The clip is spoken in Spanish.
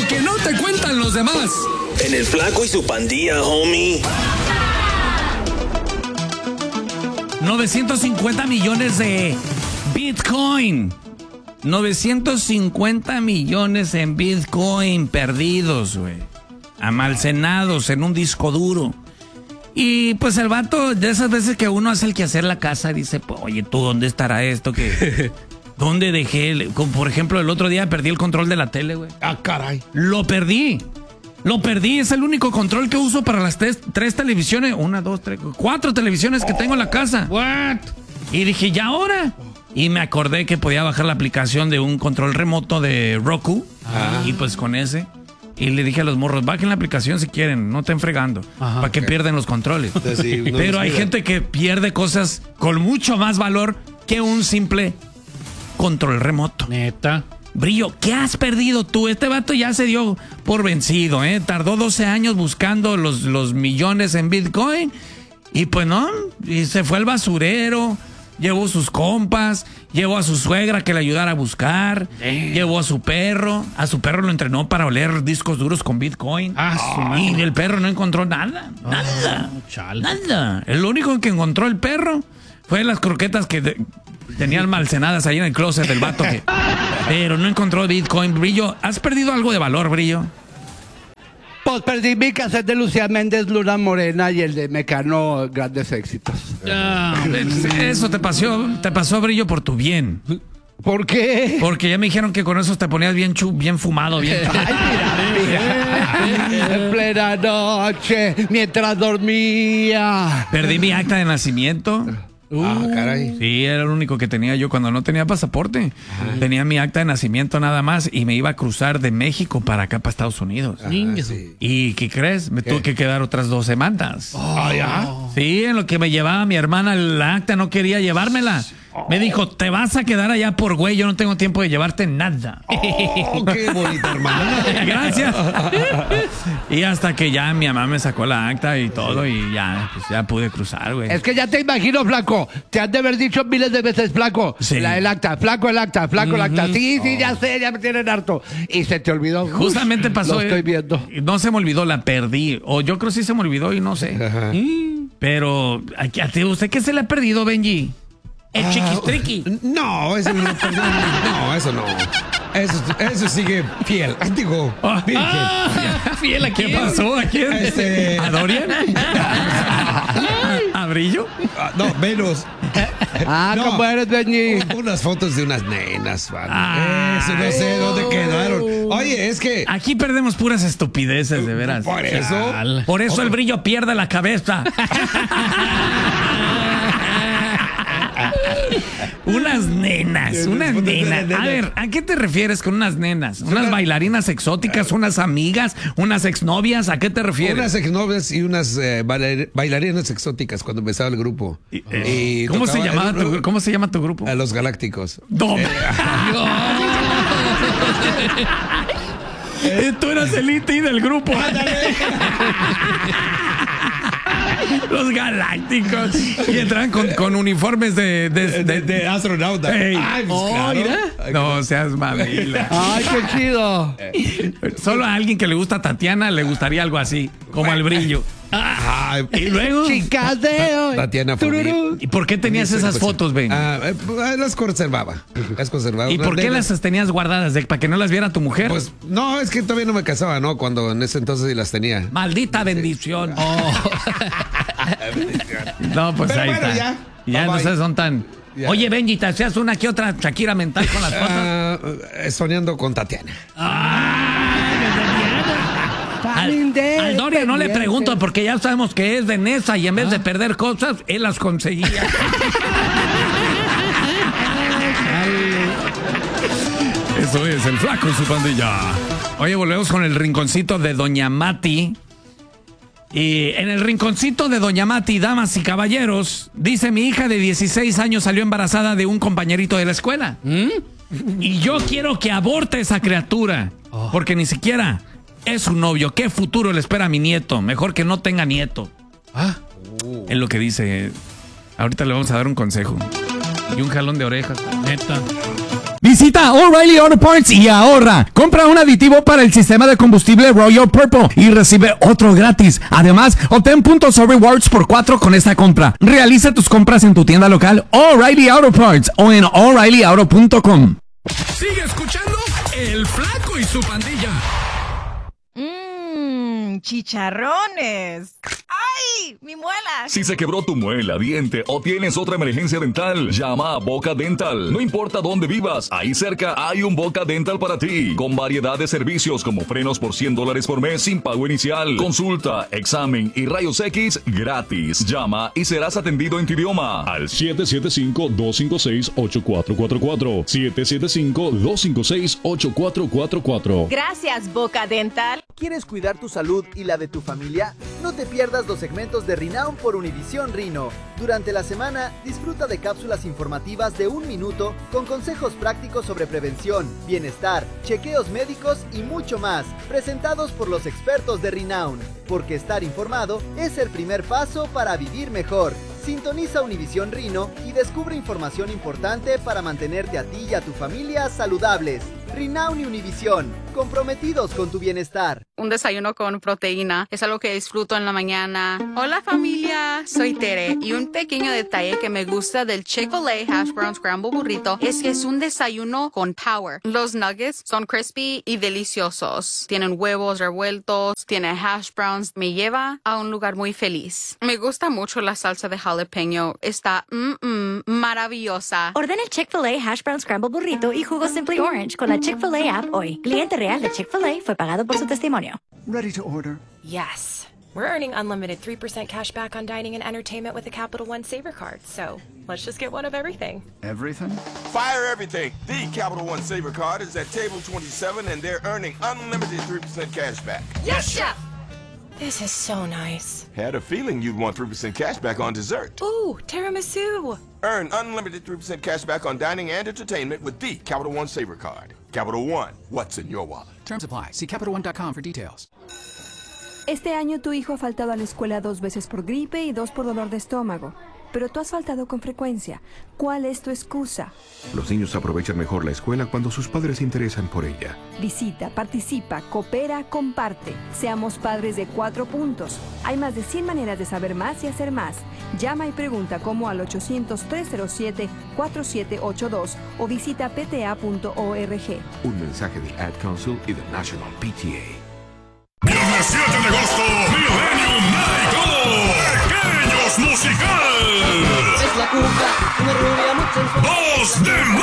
Lo que no te cuentan los demás. En el Flaco y su pandilla, homie. 950 millones de Bitcoin. 950 millones en Bitcoin perdidos, güey. Almacenados en un disco duro. Y pues el vato, de esas veces que uno hace el quehacer en la casa, dice, pues, oye, ¿tú dónde estará esto? ¿Dónde dejé? Como por ejemplo, el otro día perdí el control de la tele, güey. Ah, caray. Lo perdí, es el único control que uso para las tres televisiones. 1, 2, 3, 4 televisiones que tengo en la casa. What? Y dije, ¿y ahora? Y me acordé que podía bajar la aplicación de un control remoto de Roku. Y pues con ese. Y le dije a los morros, bajen la aplicación si quieren, no estén fregando. Para que pierden los controles. Sí, no. Pero hay gente que pierde cosas con mucho más valor que un simple control remoto. Neta. Brillo, ¿qué has perdido tú? Este vato ya se dio por vencido, ¿eh? Tardó 12 años buscando los millones en Bitcoin. Y pues no, y se fue al basurero. Llevó sus compas, llevó a su suegra que le ayudara a buscar, llevó a su perro lo entrenó para oler discos duros con Bitcoin. Y el perro no encontró nada. El único que encontró el perro fue las croquetas que tenía almacenadas ahí en el closet del vato. Pero no encontró Bitcoin. Brillo, ¿has perdido algo de valor, Brillo? Pues perdí mi cassette de Lucía Méndez, Luna Morena, y el de Mecano, Grandes Éxitos. Eso te pasó, Brillo, por tu bien. ¿Por qué? Porque ya me dijeron que con eso te ponías bien fumado, bien. Ay, mira. En plena noche, mientras dormía. Perdí mi acta de nacimiento. Caray. Sí, era el único que tenía yo cuando no tenía pasaporte. Tenía mi acta de nacimiento nada más y me iba a cruzar de México para acá, para Estados Unidos. Sí. ¿Y qué crees? Me tuve que quedar otras 2 semanas. ¿Ya? Sí, en lo que me llevaba mi hermana la acta, no quería llevármela. Me dijo, te vas a quedar allá por güey, yo no tengo tiempo de llevarte nada. Qué bonita hermana. Gracias. Y hasta que ya mi mamá me sacó la acta y todo y ya, pues ya pude cruzar, güey. Es que ya te imagino, Flaco. Te han de haber dicho miles de veces, Flaco. Sí. El acta, Flaco, el acta, Flaco, el acta. Sí, ya sé, ya me tienen harto. Y se te olvidó. Justamente pasó. Lo estoy viendo. No se me olvidó, la perdí. O yo creo que sí se me olvidó y no sé. Pero, ¿a usted qué se le ha perdido, Benji? El chiquistriqui. No, eso no. No, eso no. Eso sigue fiel. Digo, virgen. ¿Fiel a quién? ¿Qué pasó? ¿A quién? ¿A Dorian? ¿A Brillo? No, menos. No, ¿cómo eres, Benji? Unas fotos de unas nenas, man. Eso no sé dónde quedaron. Oye, es que aquí perdemos puras estupideces, de veras. Por eso. Por eso el Brillo pierde la cabeza. Unas nenas. A ver, ¿a qué te refieres con unas nenas? ¿Unas bailarinas exóticas? ¿Unas amigas? ¿Unas exnovias? ¿A qué te refieres? Unas exnovias y unas bailarinas exóticas cuando empezaba el grupo. ¿Cómo se llama tu grupo? A Los Galácticos. No. Tú eras el IT del grupo. Los Galácticos. Y entran con uniformes de astronauta. Hey. Ay, pues claro. Mira. No seas mamila. Ay, qué chido. Solo a alguien que le gusta a Tatiana le gustaría algo así, como al Brillo. Ay, Y luego, Chicas de hoy. Tatiana Tururú. ¿y por qué tenías esas fotos, Ben? Las conservaba. ¿Y por qué las tenías guardadas? ¿Para que no las viera tu mujer? Pues no, es que todavía no me casaba, ¿no? Cuando en ese entonces sí las tenía. Maldita bendición. No, pues Pero ahí bueno, está. Ya bye, no sé, bye. son tan... Ya. Oye, Benji, ¿te hacías una que otra Shakira mental con las fotos? Soñando con Tatiana. Al Doria no le pregunto porque ya sabemos que es de Nesa y en vez de perder cosas, él las conseguía. Eso es, el Flaco y su pandilla. Oye, volvemos con el rinconcito de Doña Mati. Y en el rinconcito de Doña Mati, damas y caballeros, dice: mi hija de 16 años salió embarazada de un compañerito de la escuela. Y yo quiero que aborte esa criatura, porque ni siquiera es su novio. ¿Qué futuro le espera a mi nieto? Mejor que no tenga nieto. Es lo que dice. Ahorita le vamos a dar un consejo y un jalón de orejas. Neta. Visita O'Reilly Auto Parts y ahorra. Compra un aditivo para el sistema de combustible Royal Purple y recibe otro gratis. Además, obtén puntos o rewards por 4 con esta compra. Realiza tus compras en tu tienda local O'Reilly Auto Parts o en O'ReillyAuto.com. Sigue escuchando El Flaco y su Pandilla. Chicharrones. ¡Ay! ¡Mi muela! Si se quebró tu muela, diente o tienes otra emergencia dental, llama a Boca Dental. No importa dónde vivas, ahí cerca hay un Boca Dental para ti. Con variedad de servicios como frenos por $100 por mes sin pago inicial, consulta, examen y rayos X gratis. Llama y serás atendido en tu idioma al 775-256-8444. 775-256-8444. Gracias, Boca Dental. ¿Quieres cuidar tu salud y la de tu familia? No te pierdas los segmentos de Renown por Univisión Rino. Durante la semana, disfruta de cápsulas informativas de 1 minuto con consejos prácticos sobre prevención, bienestar, chequeos médicos y mucho más, presentados por los expertos de Renown. Porque estar informado es el primer paso para vivir mejor. Sintoniza Univisión Rino y descubre información importante para mantenerte a ti y a tu familia saludables. Renown y Univisión, comprometidos con tu bienestar. Un desayuno con proteína es algo que disfruto en la mañana. Hola familia, soy Tere y un pequeño detalle que me gusta del Chick-fil-A Hash Brown Scramble Burrito es que es un desayuno con power. Los nuggets son crispy y deliciosos. Tienen huevos revueltos, tiene hash browns. Me lleva a un lugar muy feliz. Me gusta mucho la salsa de jalapeño. Está maravillosa. Ordena el Chick-fil-A Hash Brown Scramble Burrito y jugo Simply Orange con la Chick-fil-A app hoy. Cliente real de Chick-fil-A fue pagado por su testimonio. Ready to order? Yes. We're earning unlimited 3% cash back on dining and entertainment with the Capital One Saver Card. So let's just get one of everything. Everything? Fire everything. The Capital One Saver Card is at table 27 and they're earning unlimited 3% cash back. Yes, Chef! This is so nice. Had a feeling you'd want 3% cash back on dessert. Ooh, tiramisu. Earn unlimited 3% cash back on dining and entertainment with the Capital One Saver Card. Capital One, what's in your wallet? Terms apply. See CapitalOne.com for details. Este año tu hijo ha faltado a la escuela 2 veces por gripe y 2 por dolor de estómago. Pero tú has faltado con frecuencia. ¿Cuál es tu excusa? Los niños aprovechan mejor la escuela cuando sus padres se interesan por ella. Visita, participa, coopera, comparte. Seamos padres de 4 puntos. Hay más de 100 maneras de saber más y hacer más. Llama y pregunta como al 800-307-4782 o visita pta.org. Un mensaje del Ad Council y del National PTA. Viernes 7 de agosto, Millennium Night Pequeños Musical. Es la cumbia, una rubia muy sensual. 2 de